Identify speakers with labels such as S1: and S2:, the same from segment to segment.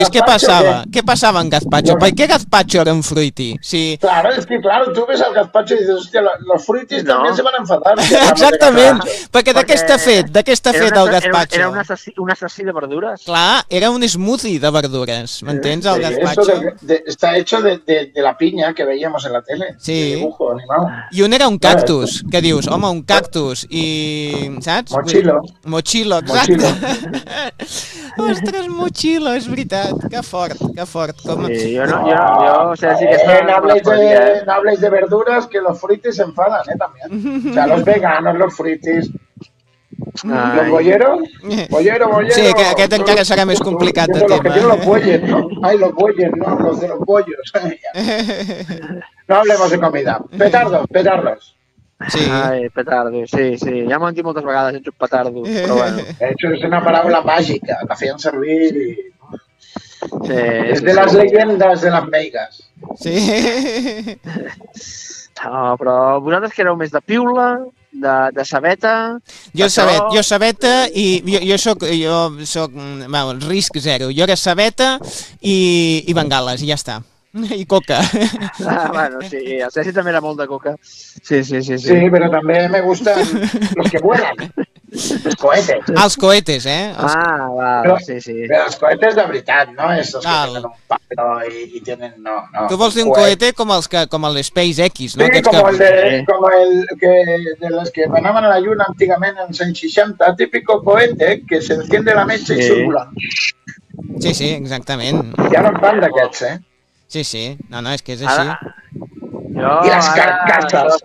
S1: ¿Qué pasaba? ¿Qué pasaba en gazpacho? ¿Por qué gazpacho era un fruity? Sí.
S2: Claro, es que claro, tú ves al gazpacho y dices, hostia, los fruitis también se van a enfadar.
S1: Exactament, perquè de què està fet? De què està fet el gazpacho?
S3: Era un assassí de verdures.
S1: Clar, era un smoothie de verdures, m'entens, el gazpacho?
S2: Está hecho de la piña que veíamos en la tele.
S1: Sí.
S2: De dibujo animado.
S1: I un era un cactus, que dius, home, un cactus, i... saps?
S2: Mochilo.
S1: Mochilo, exacte. Ostres, mochilo, és veritat. Que fort, que fort. Com...
S3: Sí, yo, o sea, sí que está...
S2: No habléis de verduras, que los fruitis se enfadan, también. O sea, los veganos, los fruitis... Los bolleros, bollero.
S1: Sí, que aquest encara serà més complicat de tema.
S2: Los que tienen los bueyes, ¿no? Ay, los bueyes, ¿no? Los de los bollos. No hablemos de comida. Petardos.
S1: Sí.
S3: Ai, petardo, sí. Ja m'ho han dit moltes vegades, ets un petardo, però bueno.
S2: De hecho, es una parábola mágica, la hacían servir y...
S3: Sí,
S2: es de las leyendas de las meigas.
S1: Sí.
S3: No, però vosaltres que éreu més de piula, de sabeta...
S1: Jo sabeta i jo soc risc zero. Jo era sabeta i bengales, i ja està. I coca.
S3: Bueno, sí, el Ceci també era molt de coca. Sí.
S2: Sí, pero también me gustan los que vuelan. Los cohetes.
S1: Els cohetes,
S3: Va, sí.
S2: Pero los cohetes de veritat, no esos que tienen un palo y tienen... No.
S1: Tu vols dir un cohete com el SpaceX, no?
S2: Sí, como el de los que ganaban a la lluna antiguamente en los años 60, típico cohete que se enciende la mecha y surt volant.
S1: Sí, exactament.
S2: Ja no en fan d'aquests,
S1: Sí. No, és que és així.
S2: Y las carcasas.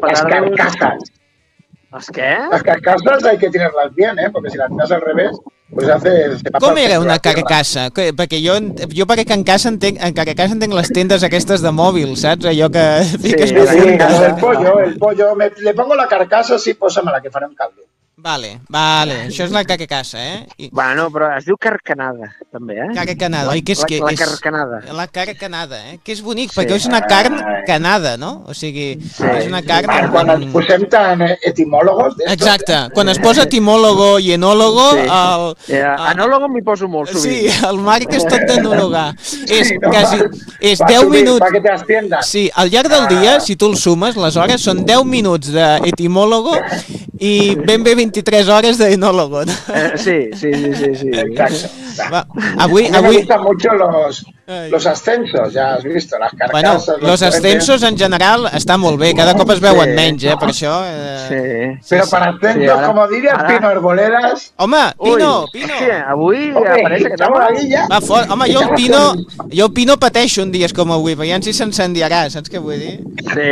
S3: ¿Las qué?
S2: Las carcasas hay que tirarlas bien, porque si las tiras al revés, pues hace...
S1: Com era una carcassa? Perquè jo per carcassa entenc les tendes aquestes de mòbil, saps? Allò que fiques...
S2: Sí, el pollo. Le pongo la carcassa, sí, posa-me-la, que faré un caldo.
S1: Vale, això és la carcassa,
S3: Bueno, però es diu carcanada, també,
S1: Carcanada, oi?
S3: La carcanada.
S1: La carcanada, que és bonic, perquè és una carn canada, no? O sigui, és una carn...
S2: Quan ens posem tan etimòlogos...
S1: Exacte, quan es posa etimòlogo i enòlogo...
S3: Enòlogo m'hi poso molt sovint.
S1: Sí, el Marc és tot d'enòlogar. És 10 minuts...
S2: Para que te asciendas.
S1: Sí, al llarg del dia, si tu el sumes, les hores són 10 minuts d'etimòlogo i ben bé 23 hores d'enòlogo.
S3: Sí.
S2: Exacto.
S1: Avui...
S2: Me gustan mucho los ascensos, ya has visto, las carcasas...
S1: Bueno, los ascensos en general està molt bé, cada cop es veuen menys, per això...
S2: Però per ascensos, com diries, Pino Arboledas...
S1: Home, Pino!
S3: Avui apareix aquest home.
S1: Va fort. Home, jo el Pino pateixo un dies com avui, veient si s'encendiarà, saps què vull dir?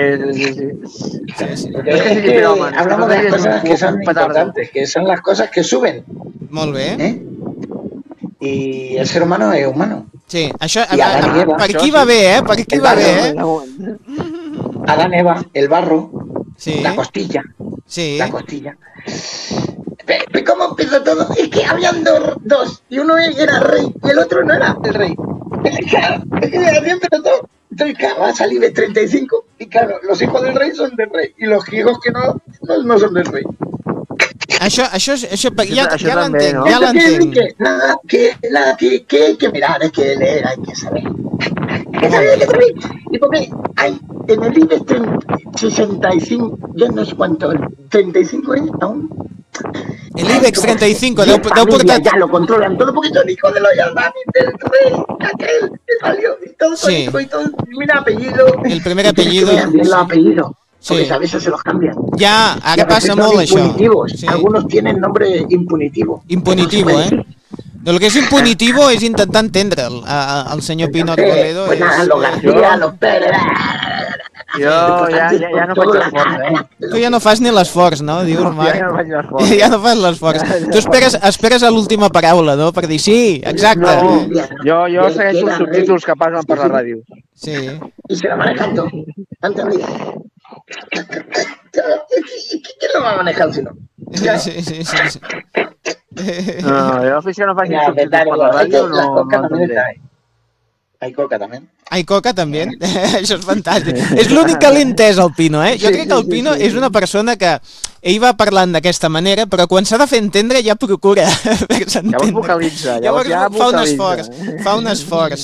S2: Sí. Es que hablamos de las cosas que son importantes, que son las cosas que suben.
S1: Molt bé.
S2: Y el ser humano es humano.
S1: Sí, això... Per aquí va bé, Per aquí va bé,
S2: Adán, Eva, el barro,
S1: sí.
S2: La costilla.
S1: Sí.
S2: La costilla. ¿Cómo empezó todo? Es que habían dos, y uno era rey, y el otro no era el rey. Es que así empezó todo. Entonces, claro, va a salir de 35. Y claro, los hijos del rey son del rey, y los hijos que no son del rey.
S1: Això ja l'entenc,
S2: ja l'entenc. Nada que hay que mirar, hay que leer, hay que saber. Y porque hay en el IBEX 65, yo no sé cuánto, 35 es aún.
S1: El IBEX 35, deu portar...
S2: Ya lo controlan todo porque son hijos de los Yaldani, del rey, aquel que salió, y todos son hijos, y todos, mira apellido.
S1: El primer apellido.
S2: Bien los apellidos. Porque a veces se los cambian.
S1: Ja, ara passa molt això.
S2: Sí. Algunos tienen nombre impunitivo.
S1: Impunitivo, El que és impunitivo és intentar entendre'l, al senyor Pino Arboledo.
S2: Pues nada, los García, los Pérez...
S3: Jo ja no faig l'esforç,
S1: Tu ja no fas ni l'esforç, no? Dius, Marc.
S3: Ja no faig l'esforç.
S1: Ja no fas l'esforç. Tu esperes a l'última paraula, no? Per dir, sí, exacte.
S3: No, jo segueixo els subtítols que passen per la ràdio.
S1: Sí.
S2: I se la manejan tot. ¿Entendido? ¿Quién lo va a manejar si no?
S1: Sí.
S3: No, jo fins que no faig subtítols per la ràdio no entendré.
S2: Hay coca también.
S1: Hay coca també? Això és fantàstic. És l'únic que l'he entès, el Pino, Jo crec que el Pino és una persona que ell va parlant d'aquesta manera, però quan s'ha de fer entendre ja procura fer-se entendre.
S3: Llavors vocalitza.
S1: Llavors
S3: Ja
S1: fa un
S3: vocalitza.
S1: esforç, fa un esforç.